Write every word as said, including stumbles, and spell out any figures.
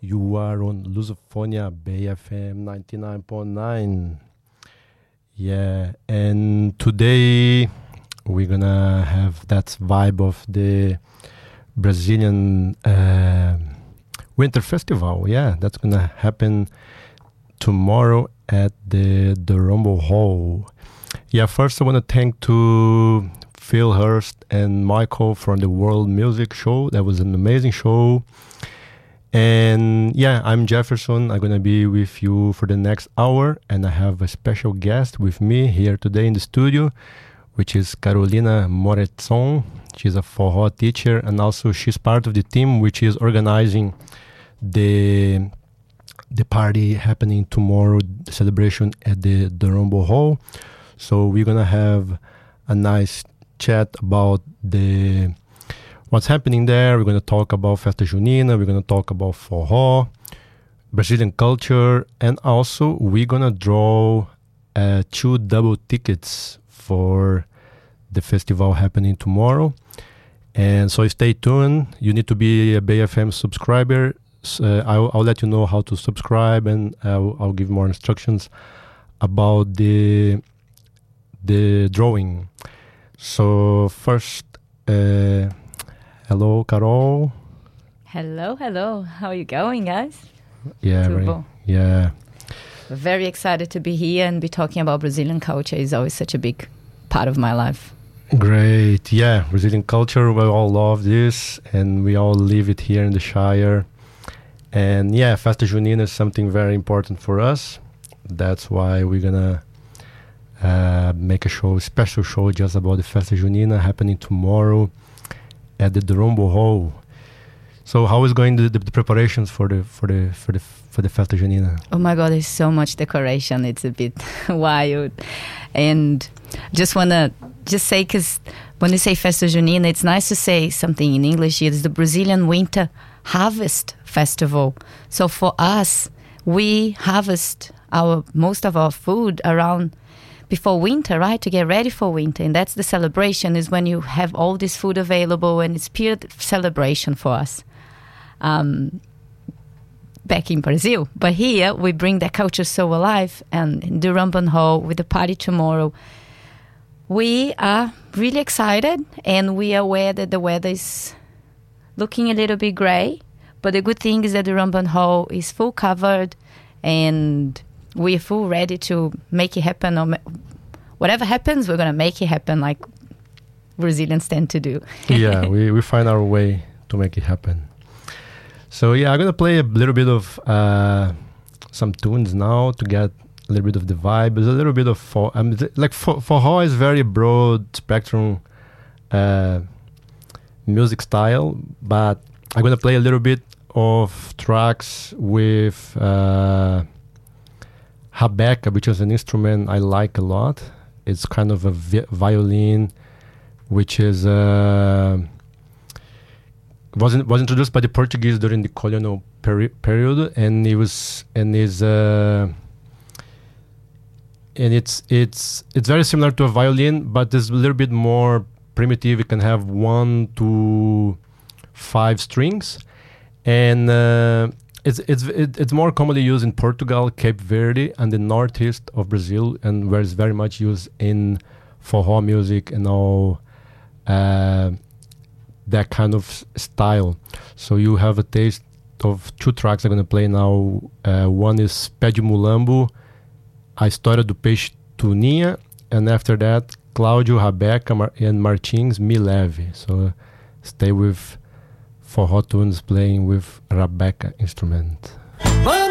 You are on Lusofonia Bay F M ninety-nine point nine. Yeah, and today we're gonna have that vibe of the Brazilian uh, Winter Festival. Yeah, that's gonna happen tomorrow at the the Rumble Hall. Yeah, first I want to thank to Phil Hurst and Michael from the World Music Show. That was an amazing show. And yeah, I'm Jefferson. I'm going to be with you for the next hour. And I have a special guest with me here today in the studio, which is Carolina Moretson. She's a forró teacher, and also she's part of the team which is organizing the the party happening tomorrow, the celebration at the, the Rumble Hall. So we're going to have a nice chat about the what's happening there. We're going to talk about Festa Junina. We're going to talk about forró, Brazilian culture, and also we're going to draw uh, two double tickets for the festival happening tomorrow. And so stay tuned. You need to be a Bay F M subscriber. Uh, I'll, I'll let you know how to subscribe, and I'll, I'll give more instructions about the the drawing. So first, uh, hello, Carol. Hello, hello. How are you going, guys? Yeah, right. Yeah. We're very excited to be here and be talking about Brazilian culture. It's always such a big part of my life. Great. Yeah, Brazilian culture. We all love this, and we all live it here in the Shire. And yeah, Festa Junina is something very important for us. That's why we're gonna uh, make a show, special show just about the Festa Junina happening tomorrow at the Durumbo Hall. So, how is going the, the, the preparations for the for the for the for the Festa Junina? Oh my God, there's so much decoration. It's a bit wild, and just wanna just say, because when you say Festa Junina, it's nice to say something in English. It's the Brazilian Winter Harvest Festival. So for us, we harvest our most of our food around before winter, right? To get ready for winter. And that's the celebration, is when you have all this food available, and it's pure celebration for us um, back in Brazil. But here, we bring that culture so alive. And in the Rumble Hall, with the party tomorrow, we are really excited, and we are aware that the weather is looking a little bit gray. But the good thing is that the Rumble Hall is full covered, and we're full ready to make it happen. Or ma- whatever happens, we're going to make it happen, like Brazilians tend to do. Yeah, we, we find our way to make it happen. So yeah, I'm going to play a little bit of uh, some tunes now to get a little bit of the vibe. There's a little bit of, for, um, th- like for, forró is very broad spectrum uh, music style, but I'm going to play a little bit of tracks with uh, Rabeca, which is an instrument I like a lot. It's kind of a vi- violin, which is uh, was was introduced by the Portuguese during the colonial peri- period, and it was and is uh, and it's it's it's very similar to a violin, but it's a little bit more primitive. It can have one to five strings. And uh, it's it's it, it's more commonly used in Portugal, Cape Verde, and the northeast of Brazil, and where it's very much used in forró music and all uh, that kind of s- style. So you have a taste of two tracks I'm going to play now. Uh, one is Pé de Mulambo, A História do Peixe Tuninha, and after that, Cláudio, Rabeca, Mar- and Martins, Me Leve. So stay with forró tunes playing with Rabeca instrument. Vamos